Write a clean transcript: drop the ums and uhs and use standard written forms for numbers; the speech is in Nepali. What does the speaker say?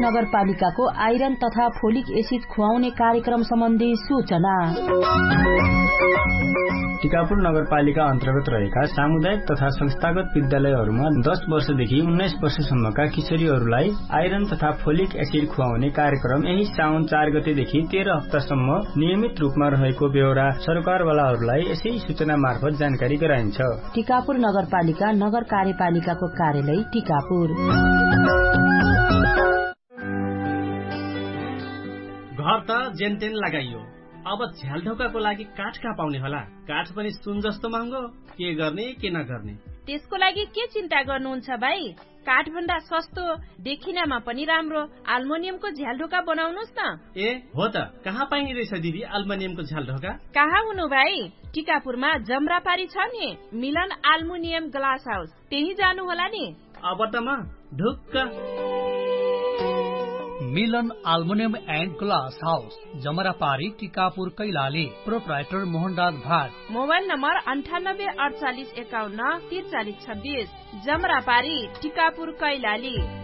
नगरपालिकाको आइरन तथा फोलिक एसिड खुवाउने कार्यक्रम सम्बन्धी सूचना। टिकापुर नगरपालिका अन्तर्गत रहेका सामुदायिक तथा संस्थागत विद्यालयहरूमा 10 वर्षदेखि 19 वर्षसम्मका किशोरीहरूलाई आइरन तथा फोलिक एसिड खुवाउने कार्यक्रम यही साउन 4 गतेदेखि 13 हप्तासम्म नियमित रूपमा रहेको बेहोरा सरकारवालाहरूलाई यसै सूचना मार्फत जानकारी गराइन्छ। टिकापुर नगरपालिका नगर कार्यपालिकाको कार्यालय टिकापुर। घर त जेनतेन लगाइयो, अब झ्यालढोकाको लागि काठ कहाँ पाउने होला? काठ पनि सुन जस्तो महँगो, के गर्ने के नगर्ने? त्यसको लागि के चिन्ता गर्नुहुन्छ भाइ? काठ भन्दा सस्तो, देखिनमा पनि राम्रो अल्मुनियमको झ्यालढोका बनाउनुस् न। ए हो त, कहाँ पाइने रहेछ दिदी अल्मुनियमको झ्यालढोका? कहाँ हुनु भाइ, टिकापुरमा जमरापारी छ नि मिलन अल्मुनियम ग्लास हाउस, त्यही जानु होला नि। अब त म ढुक्क। मिलन aluminium and glass house, जमरापारी, Tikapur, Kailali. Proprietor Mohanraj Bhat. Mobile number 98 48 51 43 26। जमरापारी, Tikapur, Kailali.